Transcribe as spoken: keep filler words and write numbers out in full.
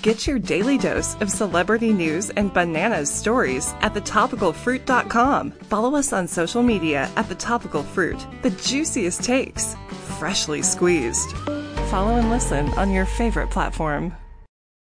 Get your daily dose of celebrity news and bananas stories at the topical fruit dot com. Follow us on social media at The Topical Fruit. The juiciest takes, freshly squeezed. Follow and listen on your favorite platform.